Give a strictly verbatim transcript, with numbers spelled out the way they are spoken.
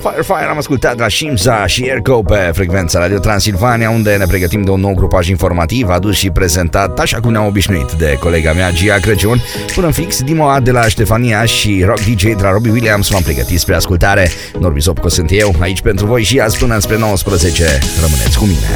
Fire Fire am ascultat la Shimza și Erco pe frecvența Radio Transilvania, unde ne pregătim de un nou grupaj informativ adus și prezentat așa cum ne-am obișnuit de colega mea Gia Crăciun. Până în fix, Dimoa de la Ștefania și Rock D J de la Robbie Williams m-am pregătit spre ascultare. Norbi Sopco sunt eu, aici pentru voi și azi până spre nouăsprezece. Rămâneți cu mine.